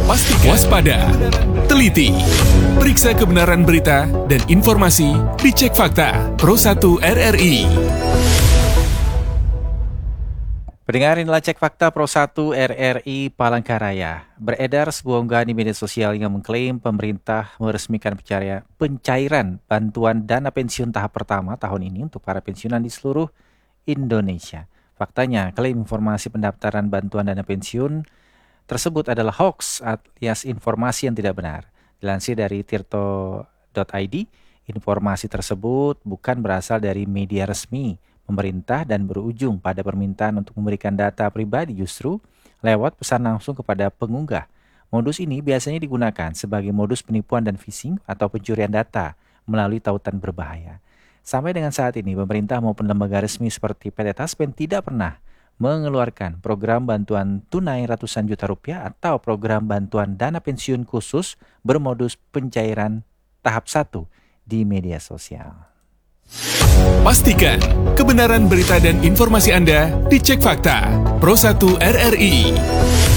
Pastikan waspada, teliti, periksa kebenaran berita dan informasi di Cek Fakta Pro 1 RRI. Pendengar, inilah Cek Fakta Pro 1 RRI Palangkaraya. Beredar sebuah unggahan di media sosial yang mengklaim pemerintah meresmikan pencairan bantuan dana pensiun tahap pertama tahun ini untuk para pensiunan di seluruh Indonesia. Faktanya, klaim informasi pendaftaran bantuan dana pensiun tersebut adalah hoax alias informasi yang tidak benar. Dilansir dari tirto.id, informasi tersebut bukan berasal dari media resmi pemerintah dan berujung pada permintaan untuk memberikan data pribadi justru lewat pesan langsung kepada pengunggah. Modus ini biasanya digunakan sebagai modus penipuan dan phishing atau pencurian data melalui tautan berbahaya. Sampai dengan saat ini, pemerintah maupun lembaga resmi seperti PT Taspen tidak pernah mengeluarkan program bantuan tunai ratusan juta rupiah atau program bantuan dana pensiun khusus bermodus pencairan tahap 1 di media sosial. Pastikan kebenaran berita dan informasi Anda di Cek Fakta Pro 1 RRI.